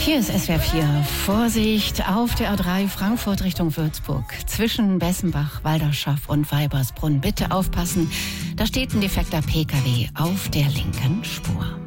Hier ist SWR 4. Vorsicht auf der A3 Frankfurt Richtung Würzburg. Zwischen Bessenbach, Walderschaff und Weibersbrunn. Bitte aufpassen, da steht ein defekter PKW auf der linken Spur.